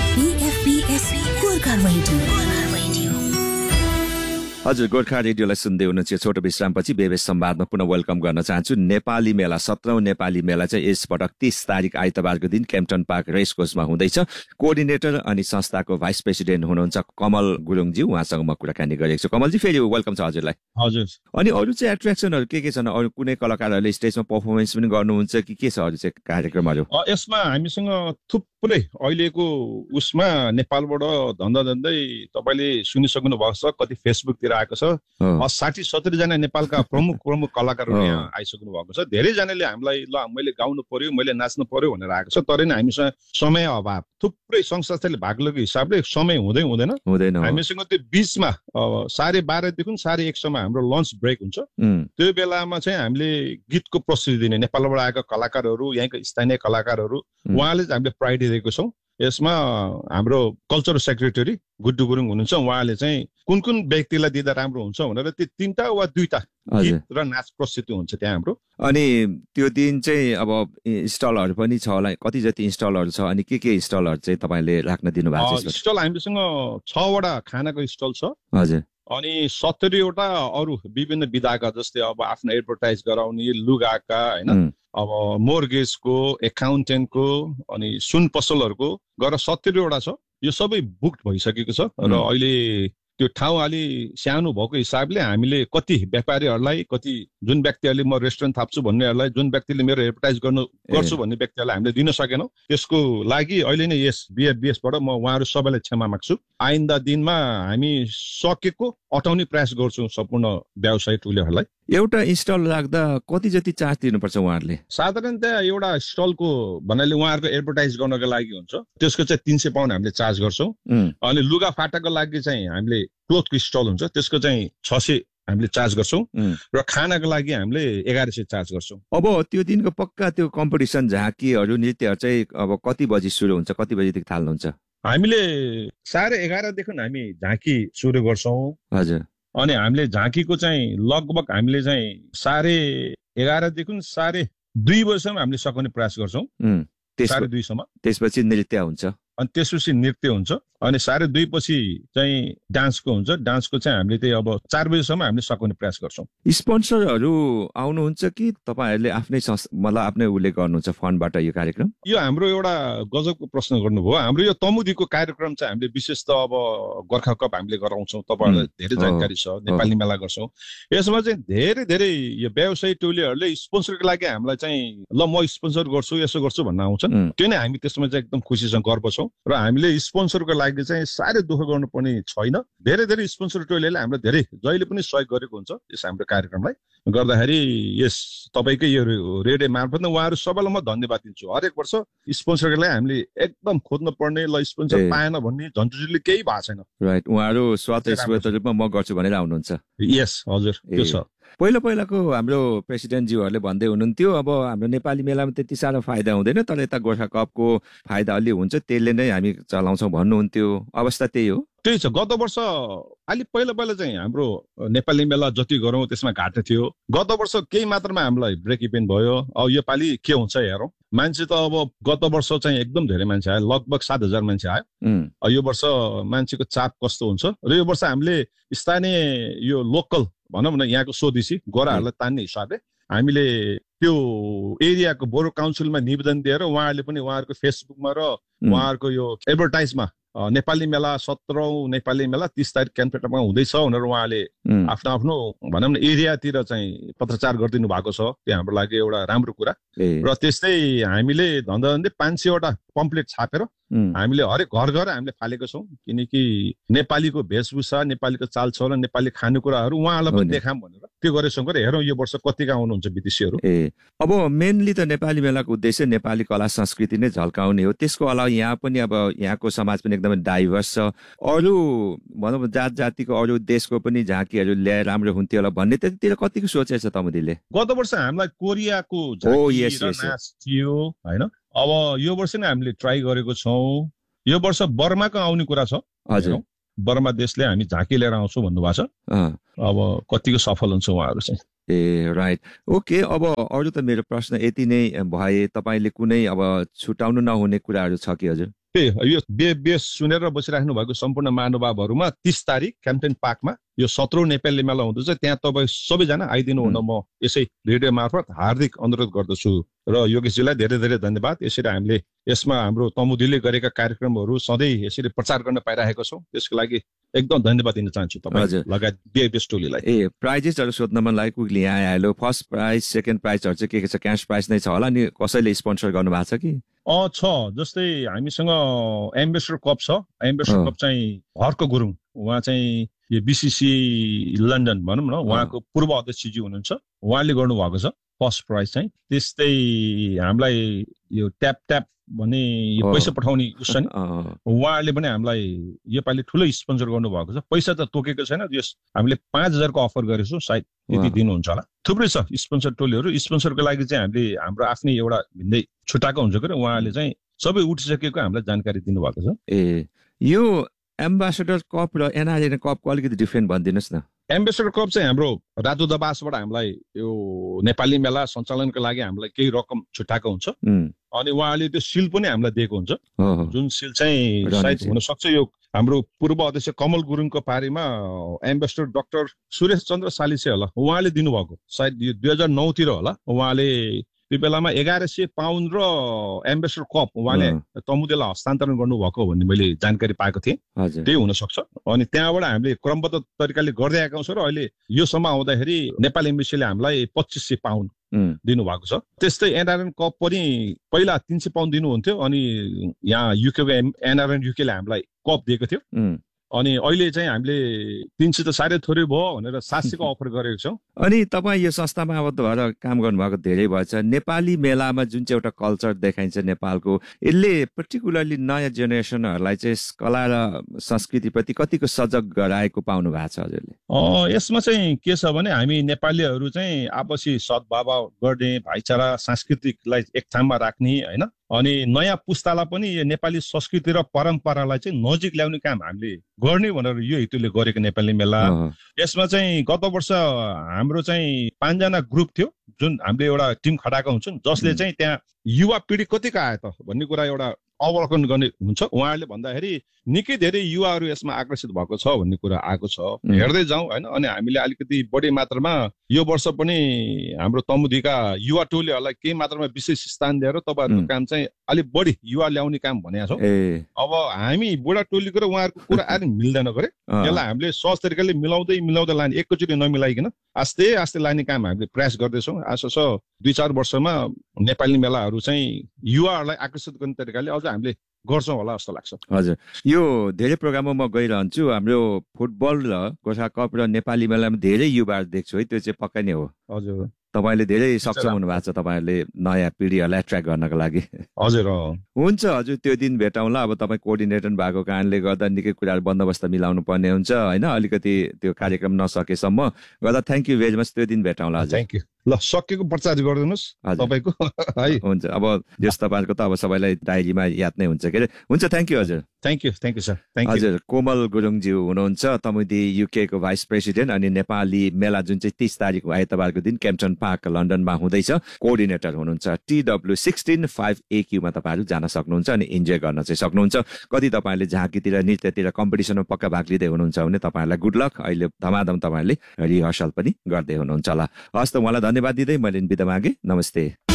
BFBS Gorkha radio. हजुर, गोर्खा रेडियोलाई सुन्दै हुनुहुन्छ। छोटो विश्रामपछि बेबेस संवादमा पुनः वेलकम गर्न चाहन्छु। नेपाली मेला 17औं नेपाली मेला चाहिँ यसपटक 30 तारिक आइतबारको दिन केम्पटन पार्क रेस कोर्समा हुँदैछ। कोअर्डिनेटर अनि संस्थाको भाइस प्रेसिडेन्ट हुनुहुन्छ कमल गुरुङज्यू, उहाँसँग म कुराकानी गरेको छु। कमलजी, फेरि वेलकम छ हजुरलाई। हजुर। अनि अरू चाहिँ एट्र्याक्सनहरू के छन्? अरू कुनै कलाकारहरूले स्टेजमा पर्फर्मेन्स पनि गर्नुहुन्छ कि के छ अरू चाहिँ कार्यक्रमहरू? यसमा हामीसँग थुप्रै अहिलेको उसमा नेपालबाट धन्दै तपाईँले सुनिसक्नु भएको छ, कति फेसबुकतिर आएको छ। 60-70 जना नेपालका प्रमुख कलाकारहरू यहाँ आइसक्नु भएको छ। धेरैजनाले हामीलाई ल मैले गाउनु पर्यो, मैले नाच्नु पर्यो भनेर आएको छ। तर नि हामीसँग समय अभाव, थुप्रै संस्थाले भाग लिएको हिसाबले समय हुँदैन। हामीसँग त्यो बिचमा 12:30 देखि 1:30 सम्म हाम्रो लन्च ब्रेक हुन्छ। त्यो बेलामा चाहिँ हामीले गीतको प्रस्तुति दिने नेपालबाट आएका कलाकारहरू, यहाँका स्थानीय कलाकारहरू, उहाँले चाहिँ हामीले प्रायोरिटी दिएको छौँ। यसमा हाम्रो कल्चरल सेक्रेटरी गुड्डु गुरुङ हुनुहुन्छ। उहाँले चाहिँ कुन व्यक्तिलाई दिँदा राम्रो हुन्छ भनेर त्यो 3टा वा 2टा गीत र नाच प्रस्तुति हुन्छ त्यहाँ हाम्रो। अनि त्यो दिन चाहिँ अब स्टलहरू पनि छ होला, कति जति स्टलहरू छ अनि के स्टलहरू चाहिँ तपाईँले राख्न दिनुभएको छ? स्टल हामीसँग 6वटा खानाको स्टल छ। हजुर। अनि 70वटा अरू विभिन्न विधाका, जस्तै अब आफ्नो एडभर्टाइज गराउने, लुगाका, होइन, अब मोर्गेजको, एकाउन्टेन्टको, अनि सुन पसलहरूको गरेर 70वटा छ। यो सबै बुक्ड भइसकेको छ र अहिले त्यो ठाउँ अलि सानो भएको हिसाबले हामीले कति व्यापारीहरूलाई, कति जुन व्यक्तिहरूले म रेस्टुरेन्ट थाप्छु भन्नेहरूलाई, जुन व्यक्तिले मेरो एडभर्टाइज गर्छु भन्ने व्यक्तिहरूलाई हामीले दिन सकेनौँ। त्यसको लागि अहिले नै यस BFBSबाट म उहाँहरू सबैलाई क्षमा माग्छु। आइन्दा दिनमा हामी सकेको अटाउने प्रयास गर्छौँ सम्पूर्ण व्यवसायी टोलीहरूलाई। एउटा स्टल राख्दा कति जति चार्ज दिनुपर्छ उहाँहरूले? साधारणतया एउटा स्टलको भन्नाले उहाँहरूको एडभर्टाइज गर्नको लागि हुन्छ, त्यसको चाहिँ 300 पाउन्ड हामीले चार्ज गर्छौँ। अनि लुगा फाटाको लागि चाहिँ हामीले क्लोथको स्टल हुन्छ, त्यसको चाहिँ 600 हामीले चार्ज गर्छौँ र खानाको लागि हामीले 1100 चार्ज गर्छौँ। अब त्यो दिनको पक्का त्यो कम्पिटिसन, झाँकीहरू, नृत्यहरू चाहिँ अब कति बजी सुरु हुन्छ, कति बजीदेखि थाल्नुहुन्छ? हामीले 11:30 देखि हामी झाँकी सुरु गर्छौँ। हजुर। अनि हामीले झाँकीको चाहिँ लगभग हामीले चाहिँ 11:30 देखि 2:30 बजीसम्म हामीले सकाउने प्रयास गर्छौँ। 2:30 सम्म। त्यसपछि नृत्य हुन्छ। अनि त्यसपछि नृत्य हुन्छ। अनि 2:30 पछि चाहिँ डान्सको हुन्छ। डान्सको चाहिँ हामीले त्यही अब 4 बजीसम्म हामीले सकाउने प्रयास गर्छौँ। स्पोन्सरहरू आउनुहुन्छ कि तपाईँहरूले आफ्नै मतलब आफ्नै उसले गर्नुहुन्छ फन्डबाट यो कार्यक्रम? यो हाम्रो एउटा गजबको प्रश्न गर्नुभयो। हाम्रो यो तमुदीको कार्यक्रम चाहिँ हामीले विशेष त अब गोर्खा कप हामीले गराउँछौँ, तपाईँहरूलाई धेरै जानकारी छ, नेपाली मेला गर्छौँ। यसमा चाहिँ धेरै यो व्यवसायी टोलीहरूले स्पोन्सरको लागि हामीलाई चाहिँ ल म स्पोन्सर गर्छु, यसो गर्छु भन्न आउँछन्। त्यो नै हामी त्यसमा चाहिँ एकदम खुसीसँग गर्व छौँ र हामीले स्पोन्सरको लागि चाहिँ साह्रै दुःख गर्नुपर्ने छैन। धेरै स्पोन्सर टोलीले हामीलाई धेरै जहिले पनि सहयोग गरेको हुन्छ यस हाम्रो कार्यक्रमलाई गर्दाखेरि। यस तपाईँकै यो रेडियो मार्फत उहाँहरू सबैलाई म धन्यवाद दिन्छु। हरेक वर्ष स्पोन्सरको लागि हामीले एकदम खोज्नु पर्ने, ल स्पोन्सर पाएन भन्ने झन्झुले केही भएको छैन। राइट, उहाँहरू स्वतस्फूर्त रूपमा म गर्छु भनेर आउनुहुन्छ? यस हजुर, त्यो छ। पहिलाको हाम्रो प्रेसिडेन्टज्यूहरूले भन्दै हुनुहुन्थ्यो अब हाम्रो नेपाली मेलामा त्यति साह्रो फाइदा हुँदैन, तर यता गोर्खा कपको फाइदा अलि हुन्छ, त्यसले नै हामी चलाउँछौँ भन्नुहुन्थ्यो। अवस्था त्यही हो? त्यही छ। गत वर्ष अलि पहिला चाहिँ हाम्रो नेपाली मेला जति गरौँ त्यसमा घाटा थियो। गत वर्ष केही मात्रामा हामीलाई ब्रेक इभेन भयो। अब यो पालि के हुन्छ हेरौँ। मान्छे त अब गत वर्ष चाहिँ एकदम धेरै मान्छे आयो, लगभग 7,000 मान्छे आयो। यो वर्ष मान्छेको चाप कस्तो हुन्छ र यो वर्ष हामीले स्थानीय यो लोकल भनौँ न यहाँको स्वदेशी गोराहरूलाई तान्ने हिसाबले हामीले त्यो एरियाको बोरो काउन्सिलमा निवेदन दिएर उहाँहरूले पनि उहाँहरूको फेसबुकमा र उहाँहरूको यो एडभर्टाइजमा नेपाली मेला 17औं नेपाली मेला 30 तारिक क्याम्पटनमा हुँदैछ भनेर उहाँले आफ्नो भनौँ न एरियातिर चाहिँ पत्रचार गरिदिनु भएको छ। त्यो हाम्रो लागि एउटा राम्रो कुरा। र त्यस्तै हामीले धन्दै 500वटा पम्पलेट छापेर हामीले हरेक घर हामीले फालेको छौँ, किनकि नेपालीको वेशभूषा, नेपालीको चालचलन, नेपाली खानेकुराहरू उहाँलाई पनि देखाम भनेर त्यो गरेसँगै हेरौँ यो वर्ष कतिका आउनुहुन्छ विदेशीहरू। अब मेनली त नेपाली मेलाको उद्देश्य नेपाली कला संस्कृति नै झल्काउने हो। त्यसको अलावा यहाँ पनि अब यहाँको समाज पनि एकदमै डाइभर्स छ। अरू भनौँ जात जातिको अरू देशको पनि झाँकीहरू ल्याए राम्रो हुन्थ्यो होला भन्ने त्यतितिर कतिको सोचेछ तमुदीले? गत वर्ष हामीलाई कोरियाको झाँकी र नाच थियो होइन। अब यो वर्ष नै हामीले ट्राई गरेको छौँ। यो वर्ष बर्माको आउने कुरा छ। हजुर, बर्मा देशले हामी झाँकी लिएर आउँछौँ भन्नुभएको छ। अब कतिको सफल हुन्छ उहाँहरू चाहिँ। Right, okay. अब अरू त मेरो प्रश्न यति नै भए। तपाईँले कुनै अब छुटाउनु नहुने कुराहरू छ कि हजुर? यो बेस सुनेर बसिराख्नु भएको सम्पूर्ण महानुभावहरूमा 30 तारिक क्याम्पेन पार्कमा यो 17औं नेपाली मेला हुँदैछ। त्यहाँ तपाईँ सबैजना आइदिनु हुन म यसै रेडियो मार्फत हार्दिक अनुरोध गर्दछु। र योगेशजीलाई धेरै धेरै धन्यवाद। यसरी हामीले यसमा हाम्रो तमुदीले गरेका कार्यक्रमहरू सधैँ यसरी प्रचार गर्न पाइरहेको छौँ, त्यसको लागि एकदम धन्यवाद दिन चाहन्छु तपाईँ लगायत बेस टोलीलाई। प्राइजेसहरू सोध्न मन लाग्यो, क्विकली यहाँ आइहाल्यो। फर्स्ट प्राइज सेकेन्ड प्राइजहरू चाहिँ के छ? क्यास प्राइज नै छ होला नि? कसैले स्पोन्सर गर्नु भएको छ कि? छ, जस्तै हामीसँग एम्बेसडर कप छ। एम्बेसडर कप चाहिँ हर्क गुरुङ, उहाँ चाहिँ यो बीसीसी लन्डन भनौँ न, उहाँको पूर्व अध्यक्षजी हुनुहुन्छ, उहाँले गर्नुभएको छ फर्स्ट प्राइज चाहिँ। त्यस्तै हामीलाई यो ट्याप भन्ने यो पैसा पठाउने उसन्, उहाँहरूले पनि हामीलाई योपालि ठुलो स्पोन्सर गर्नुभएको छ। पैसा त तोकेको छैन, हामीले 5000 को अफर गरेको छौँ, सायद त्यति दिनुहुन्छ होला। थुप्रै छ स्पोन्सर टोलीहरू। स्पोन्सरको लागि चाहिँ हामीले हाम्रो आफ्नै एउटा भिन्दै छुट्टाएको हुन्छ कि उहाँहरूले चाहिँ सबै उठिसकेको हामीलाई जानकारी दिनुभएको छ। यो एम्बेसडर कप र एनआरएन कपको अलिकति डिफ्रेन्ट भनिदिनुहोस् न। एम्बेसडर कप चाहिँ हाम्रो राजदूतावासबाट हामीलाई यो नेपाली मेला सञ्चालनको लागि हामीलाई केही रकम छुट्याएको हुन्छ, अनि उहाँले त्यो सिल पनि हामीलाई दिएको हुन्छ, जुन सिल चाहिँ सायद हुन सक्छ यो हाम्रो पूर्व अध्यक्ष कमल गुरुङको पारीमा एम्बेसडर डाक्टर सुरेश चन्द्र सालिसे होला, उहाँले दिनुभएको, सायद यो 2009 तिर होला। उहाँले त्यो बेलामा 1100 पाउन्ड र एम्बेसडर कप उहाँले तमुदेलाई हस्तान्तरण गर्नुभएको भन्ने मैले जानकारी पाएको थिएँ। त्यही हुन सक्छ। अनि त्यहाँबाट हामीले क्रमबद्ध तरिकाले गर्दै आएका छौँ र अहिले योसम्म आउँदाखेरि नेपाल एम्बेसीले हामीलाई 2500 पाउन्ड दिनुभएको छ। त्यस्तै एनआरएन कप पनि पहिला 300 पाउन्ड दिनुहुन्थ्यो, अनि यहाँ युकेको एनआरएन युकेले हामीलाई कप दिएको थियो। अनि अहिले चाहिँ हामीले 300 त साह्रै थोरै भयो भनेर 700 को अफर गरेको छौँ। अनि तपाईँ यो संस्थामा आबद्ध भएर काम गर्नुभएको धेरै भएछ। नेपाली मेलामा जुन चाहिँ एउटा कल्चर देखाइन्छ नेपालको, यसले पर्टिकुलरली नयाँ जेनेरेसनहरूलाई चाहिँ कला र संस्कृतिप्रति कतिको सजग गराएको पाउनु भएको छ हजुरले? यसमा चाहिँ के छ भने हामी नेपालीहरू चाहिँ आपसी सद्भाव गर्ने, भाइचारा सांस्कृतिकलाई एक ठाउँमा राख्ने हैन, अनि नयाँ पुस्तालाई पनि यो नेपाली संस्कृति र परम्परालाई चाहिँ नजिक ल्याउने काम हामीले गर्ने भनेर यो हेतुले गरेको नेपाली मेला। यसमा चाहिँ गत वर्ष हाम्रो चाहिँ 5 जना ग्रुप थियो, जुन हामीले एउटा टिम खटाएको हुन्छौँ, जसले चाहिँ त्यहाँ युवा पिँढी कतिको आयो त भन्ने कुरा एउटा अवलोकन गर्ने हुन्छ। उहाँहरूले भन्दाखेरि निकै धेरै युवाहरू यसमा आकर्षित भएको छ भन्ने कुरा आएको छ। हेर्दै जाउँ होइन। अनि हामीले अलिकति बढी मात्रामा यो वर्ष पनि हाम्रो तमुदीका युवा टोलीहरूलाई केही मात्रामा विशेष स्थान दिएर तपाईँहरूको काम चाहिँ अलिक बढी युवा ल्याउने काम भनेका छौँ। अब हामी बुढा टोलीको र उहाँहरूको कुरा आएर मिल्दैन गरे, यसलाई हामीले सहज तरिकाले मिलाउँदै लाने, एकैचोटि नमिलाइकन आस्ते आस्ते लाने काम हामीले प्रयास गर्दैछौँ। आशा छ 2-4 वर्षमा नेपाली मेलाहरू चाहिँ युवाहरूलाई आकर्षित गर्ने तरिकाले अझ हामीले गर्छौँ होला जस्तो लाग्छ। हजुर, यो धेरै प्रोग्राममा म गइरहन्छु, हाम्रो फुटबल र गोर्खा कप र नेपाली मेलामा धेरै युवाहरू देख्छु है, त्यो चाहिँ पक्कै नै हो। हजुर, तपाईँले धेरै सक्षम हुनु भएको छ तपाईँहरूले नयाँ पिँढीहरूलाई एट्र्याक्ट गर्नको लागि। हजुर हुन्छ हजुर, त्यो दिन भेटौँला। अब तपाईँ कोअर्डिनेटर भएको कारणले गर्दा निकै कुराहरू बन्दोबस्त मिलाउनु पर्ने हुन्छ होइन, अलिकति त्यो कार्यक्रम नसकेसम्म गर्दा। थ्याङ्क यू भेरी मच, त्यो दिन भेटौँला हजुर। Thank you. ल, सकेको प्रचार गरिदिनुहोस् तपाईँको है। हुन्छ, अब जस तपाईँको त अब सबैलाई डायरीमा याद नै हुन्छ के अरे। हुन्छ, थ्याङ्क यू हजुर। Thank you sir. हजुर, कोमल गुरुङज्यू हुनुहुन्छ तमुदी युके को भाइस प्रेसिडेन्ट, अनि नेपाली मेला जुन चाहिँ 30 तारिक आइतबारको दिन केम्पटन पार्क लन्डनमा हुँदैछ, कोअर्डिनेटर हुनुहुन्छ। TW165AQ मा तपाईँहरू जान सक्नुहुन्छ अनि इन्जोय गर्न चाहिँ सक्नुहुन्छ। कति तपाईँहरूले झाँकीतिर नृत्यतिर कम्पिटिसनमा पक्का भाग लिँदै हुनुहुन्छ भने तपाईँहरूलाई गुड लक। अहिले धमाधम तपाईँहरूले रिहर्सल पनि गर्दै हुनुहुन्छ होला। हस् त, उहाँलाई धन्यवाद दिँदै मैले बिदा मागेँ। नमस्ते।